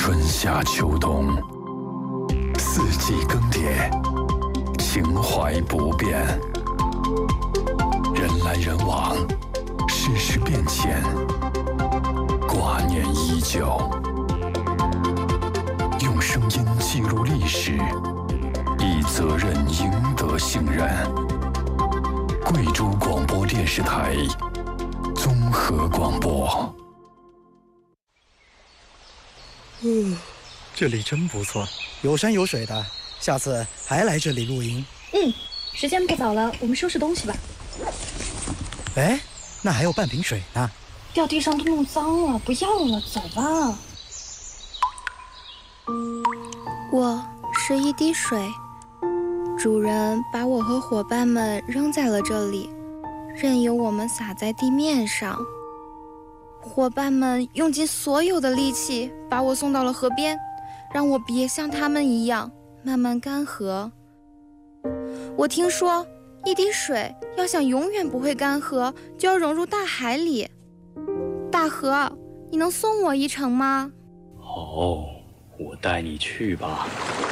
春夏秋冬，四季更迭，情怀不变。人来人往，世事变迁，挂念依旧。用声音记录历史，以责任赢得信任。贵州广播电视台综合广播。 这里真不错，有山有水的，下次还来这里露营。 时间不早了，我们收拾东西吧。 哎，那还有半瓶水呢。 掉地上都弄脏了，不要了，走吧。 我是一滴水，主人把我和伙伴们扔在了这里，任由我们洒在地面上。伙伴们用尽所有的力气把我送到了河边，让我别像他们一样慢慢干涸。我听说一滴水要想永远不会干涸，就要融入大海里。大河，你能送我一程吗？ 哦，我带你去吧。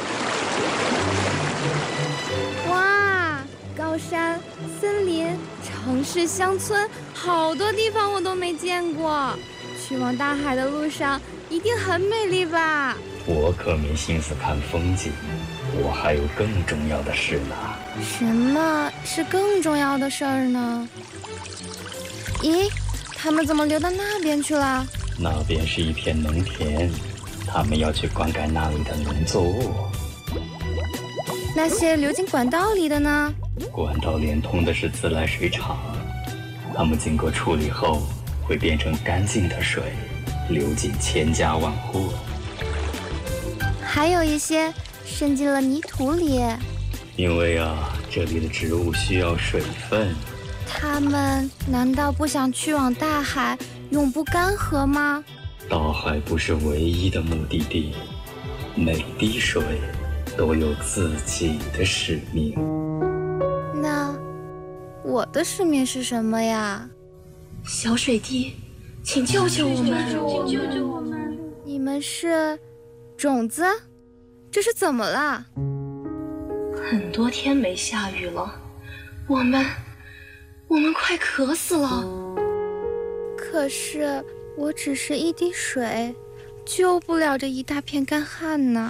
哇，高山、森林、城市、乡村，好多地方我都没见过。去往大海的路上一定很美丽吧？ 我可没心思看风景，我还有更重要的事呢。 什么是更重要的事儿呢？咦，他们怎么流到那边去了？ 那边是一片农田，他们要去灌溉那里的农作物。 那些流进管道里的呢？ 管道连通的是自来水厂，它们经过处理后会变成干净的水，流进千家万户。 还有一些渗进了泥土里。 因为这里的植物需要水分。 它们难道不想去往大海，永不干涸吗？ 大海不是唯一的目的地，每滴水都有自己的使命。 那我的使命是什么呀？ 小水滴，请救救我们！ 救救我们！你们是种子？这是怎么了？ 很多天没下雨了，我们快渴死了。 可是我只是一滴水，救不了这一大片干旱呢。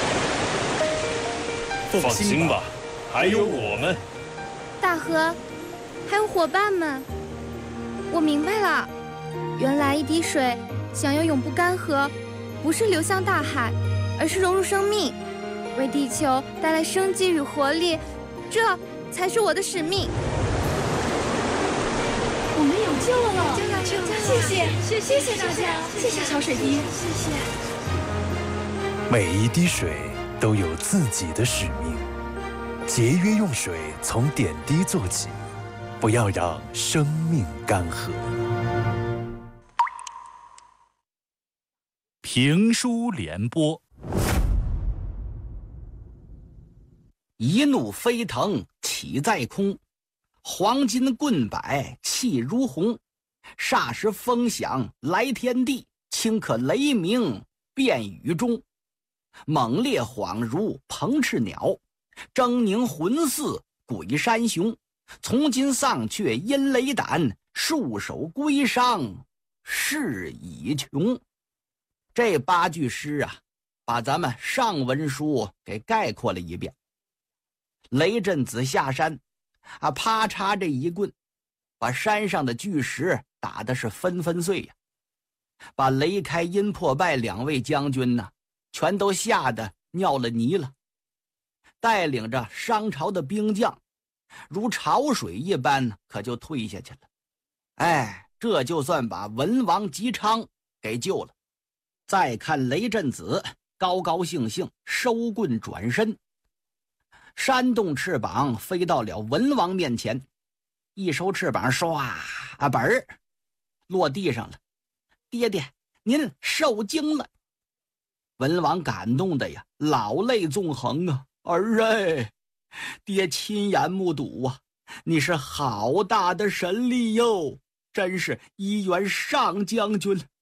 放心吧，还有我们。 大河，还有伙伴们，我明白了，原来一滴水想要永不干涸，不是流向大海，而是融入生命，为地球带来生机与活力，这才是我的使命。 我们有救了！谢谢大家，谢谢小水滴，谢谢。 每一滴水都有自己的使命，节约用水从点滴做起，不要让生命干涸。 评书联播。 一怒飞腾起在空，黄金棍摆气如虹。霎时风响来天地，顷刻雷鸣变雨中。猛烈恍如鹏翅鸟，狰狞浑似鬼山熊。从今丧却因雷胆，束手归商事已穷。这8句诗把咱们上文书给概括了一遍。雷震子下山啪嚓这一棍，把山上的巨石打的是纷纷碎呀，把雷开阴破败2位将军全都吓得尿了泥了。带领着商朝的兵将如潮水一般可就退下去了。这就算把文王姬昌给救了。再看雷震子高高兴兴收棍转身，扇动翅膀飞到了文王面前，一收翅膀唰本儿落地上了。爹爹，您受惊了。文王感动的老泪纵横儿爹亲眼目睹你是好大的神力哟，真是一员上将军，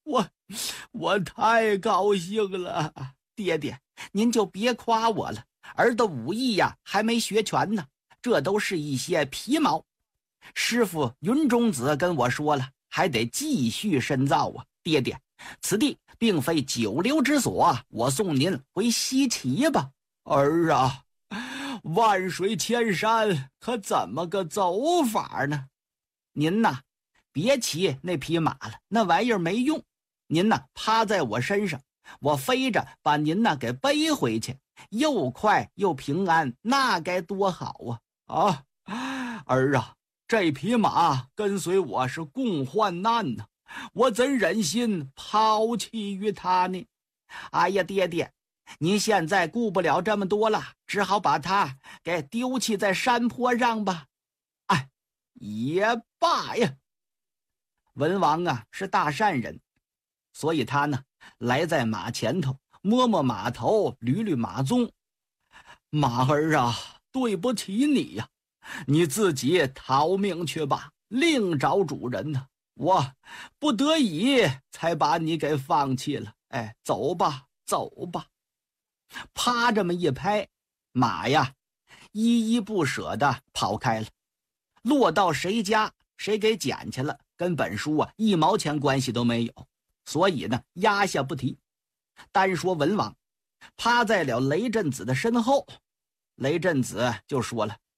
我太高兴了，爹爹，您就别夸我了，儿的武艺呀还没学全呢，这都是一些皮毛。师傅云中子跟我说了，还得继续深造啊，爹爹，此地并非久留之所，我送您回西岐吧。儿啊，万水千山，可怎么个走法呢？您呐，别骑那匹马了，那玩意儿没用。您呐，趴在我身上，我飞着把您呐给背回去，又快又平安，那该多好啊！儿啊，这匹马跟随我是共患难呢，我怎忍心抛弃于他呢？哎呀，爹爹，您现在顾不了这么多了，只好把它给丢弃在山坡上吧。哎，也罢呀。文王啊是大善人，所以他呢来在马前头，摸摸马头，捋捋马鬃。马儿啊，对不起你呀，你自己逃命去吧，另找主人呢。我不得已才把你给放弃了。哎，走吧，走吧。啪这么一拍，马呀依依不舍地跑开了，落到谁家谁给捡去了，跟本书啊一毛钱关系都没有，所以呢压下不提。单说文王趴在了雷震子的身后，雷震子就说了，